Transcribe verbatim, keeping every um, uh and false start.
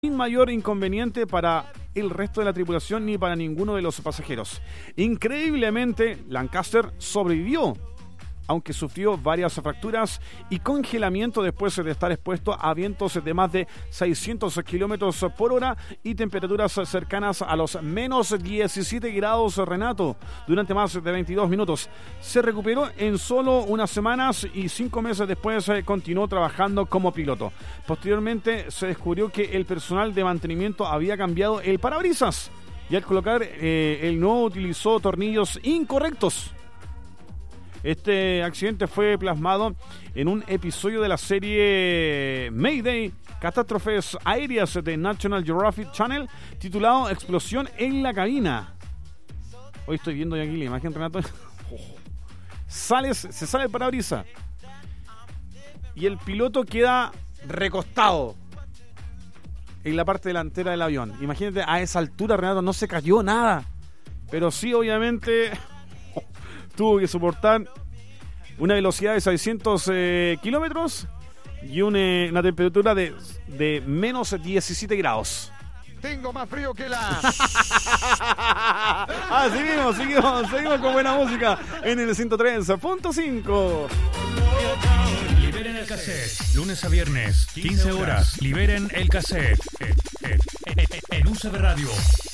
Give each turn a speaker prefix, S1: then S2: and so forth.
S1: sin mayor inconveniente para el resto de la tripulación ni para ninguno de los pasajeros. Increíblemente, Lancaster sobrevivió, aunque sufrió varias fracturas y congelamiento después de estar expuesto a vientos de más de seiscientos kilómetros por hora y temperaturas cercanas a los menos diecisiete grados, Renato, durante más de veintidós minutos. Se recuperó en solo unas semanas y cinco meses después eh, continuó trabajando como piloto. Posteriormente se descubrió que el personal de mantenimiento había cambiado el parabrisas y al colocar eh, el nuevo utilizó tornillos incorrectos. Este accidente fue plasmado en un episodio de la serie Mayday, Catástrofes Aéreas de National Geographic Channel, titulado Explosión en la cabina. Hoy estoy viendo aquí la imagen, Renato. Sales, se sale el parabrisas y el piloto queda recostado en la parte delantera del avión. Imagínate, a esa altura, Renato, no se cayó nada, pero sí, obviamente, tuvo que soportar una velocidad de seiscientos eh, kilómetros y una, una temperatura de, de menos diecisiete grados.
S2: Tengo más frío que la...
S1: Ah, seguimos, seguimos, seguimos con buena música en el ciento tres punto cinco.
S3: Liberen el cassette. Lunes a viernes, quince horas. Liberen el cassette. En U C B Radio.